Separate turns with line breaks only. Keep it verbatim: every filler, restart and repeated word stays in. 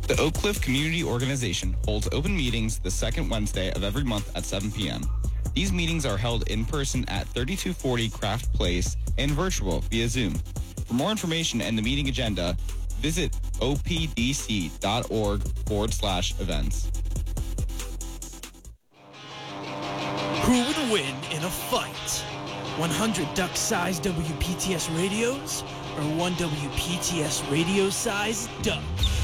The Oak Cliff Community Organization holds open meetings the second Wednesday of every month at seven p.m. These meetings are held in person at thirty-two forty Craft Place and virtual via Zoom. For more information and the meeting agenda, visit opdc.org forward slash events.
Who would win in a fight? one hundred duck-sized W P T S radios or one W P T S radio-sized duck?